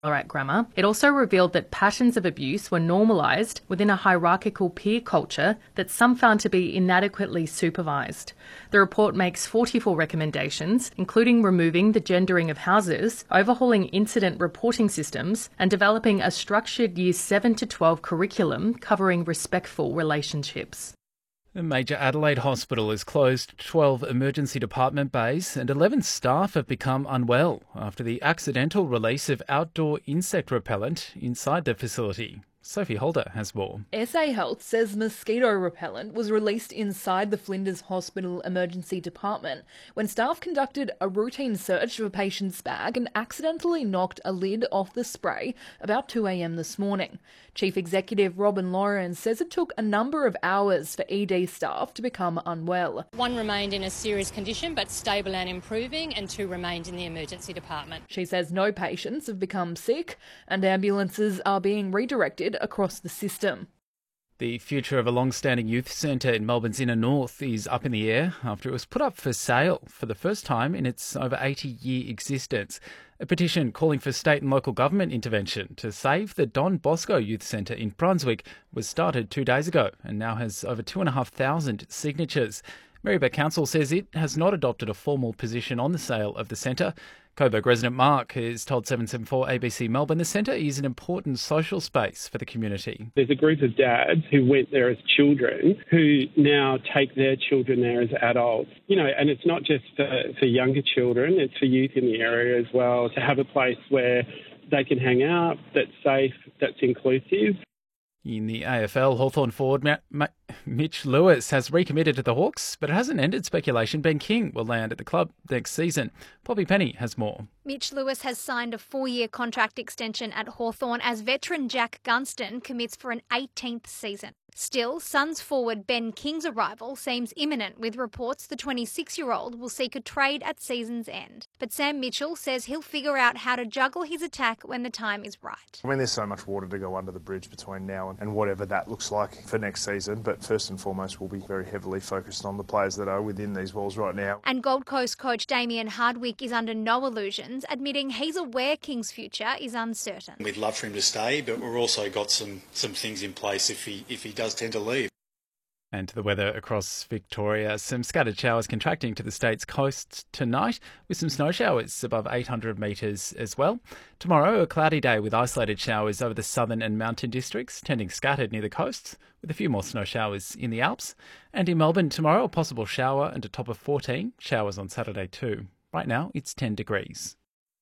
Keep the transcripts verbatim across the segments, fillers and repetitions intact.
Ballarat Grammar. It also revealed that patterns of abuse were normalised within a hierarchical peer culture that some found to be inadequately supervised. The report makes forty-four recommendations, including removing the gendering of houses, overhauling incident reporting systems, and developing a structured Years seven to twelve curriculum covering respectful relationships. A major Adelaide hospital has closed twelve emergency department bays and eleven staff have become unwell after the accidental release of outdoor insect repellent inside the facility. Sophie Holder has more. S A Health says mosquito repellent was released inside the Flinders Hospital Emergency Department when staff conducted a routine search of a patient's bag and accidentally knocked a lid off the spray about two a.m. this morning. Chief Executive Robin Lawrence says it took a number of hours for E D staff to become unwell. One remained in a serious condition but stable and improving, and two remained in the emergency department. She says no patients have become sick and ambulances are being redirected across the system. The future of a long-standing youth centre in Melbourne's inner north is up in the air after it was put up for sale for the first time in its over eighty-year existence. A petition calling for state and local government intervention to save the Don Bosco Youth Centre in Brunswick was started two days ago and now has over two thousand five hundred signatures. Marybeck Council says it has not adopted a formal position on the sale of the centre. Coburg resident Mark has told seven seventy-four A B C Melbourne the centre is an important social space for the community. There's a group of dads who went there as children who now take their children there as adults. You know, and it's not just for, for younger children, it's for youth in the area as well, to have a place where they can hang out, that's safe, that's inclusive. In the A F L, Hawthorn forward Ma- Ma- Mitch Lewis has recommitted to the Hawks, but it hasn't ended speculation Ben King will land at the club next season. Poppy Penny has more. Mitch Lewis has signed a four-year contract extension at Hawthorn as veteran Jack Gunston commits for an eighteenth season. Still, Suns forward Ben King's arrival seems imminent, with reports the twenty-six-year-old will seek a trade at season's end. But Sam Mitchell says he'll figure out how to juggle his attack when the time is right. I mean, there's so much water to go under the bridge between now and, and whatever that looks like for next season, but first and foremost we'll be very heavily focused on the players that are within these walls right now. And Gold Coast coach Damien Hardwick is under no illusions, admitting he's aware King's future is uncertain. We'd love for him to stay, but we've also got some, some things in place if he if he does tend to leave. And to the weather across Victoria, some scattered showers contracting to the state's coast tonight, with some snow showers above eight hundred metres as well. Tomorrow, a cloudy day with isolated showers over the southern and mountain districts, tending scattered near the coasts, with a few more snow showers in the Alps. And in Melbourne tomorrow, a possible shower and a top of fourteen, showers on Saturday too. Right now, it's ten degrees.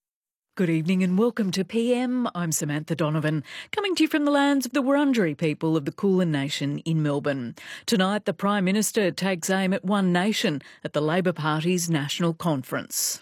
Good evening and welcome to P M. I'm Samantha Donovan, coming to you from the lands of the Wurundjeri people of the Kulin Nation in Melbourne. Tonight, the Prime Minister takes aim at One Nation at the Labor Party's National Conference.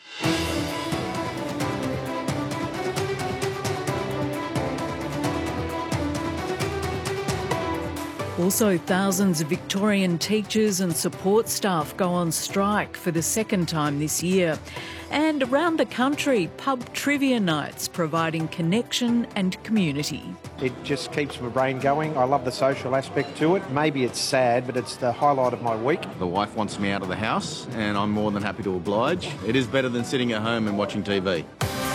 Also, thousands of Victorian teachers and support staff go on strike for the second time this year. And around the country, pub trivia nights providing connection and community. It just keeps my brain going. I love the social aspect to it. Maybe it's sad, but it's the highlight of my week. The wife wants me out of the house and I'm more than happy to oblige. It is better than sitting at home and watching T V.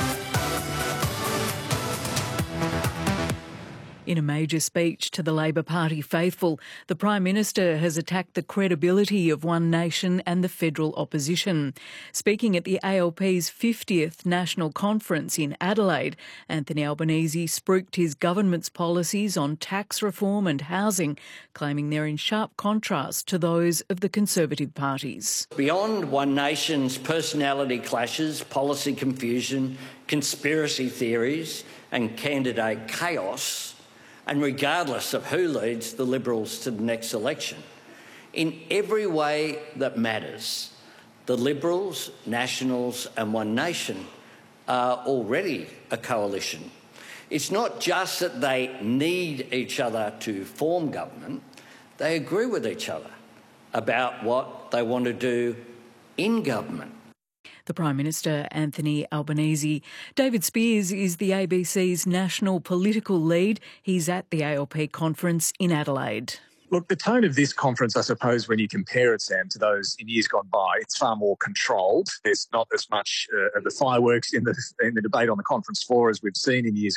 In a major speech to the Labor Party faithful, the Prime Minister has attacked the credibility of One Nation and the federal opposition. Speaking at the A L P's fiftieth National Conference in Adelaide, Anthony Albanese spruiked his government's policies on tax reform and housing, claiming they're in sharp contrast to those of the Conservative parties. Beyond One Nation's personality clashes, policy confusion, conspiracy theories and candidate chaos, and regardless of who leads the Liberals to the next election, in every way that matters, the Liberals, Nationals and One Nation are already a coalition. It's not just that they need each other to form government, they agree with each other about what they want to do in government. The Prime Minister, Anthony Albanese. David Spears is the A B C's national political lead. He's at the A L P conference in Adelaide. Look, the tone of this conference, I suppose, when you compare it, Sam, to those in years gone by, it's far more controlled. There's not as much uh, of the fireworks in the in the debate on the conference floor as we've seen in years